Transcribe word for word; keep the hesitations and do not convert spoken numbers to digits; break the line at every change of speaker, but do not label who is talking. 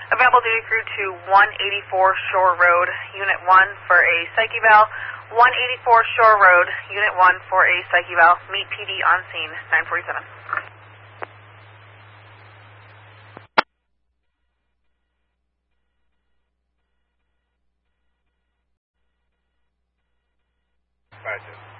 Available duty crew to one eighty-four Shore Road, Unit one for a psych eval. one eighty-four Shore Road, Unit one for a psych eval. Meet P D on scene, nine forty-seven.
Gotcha.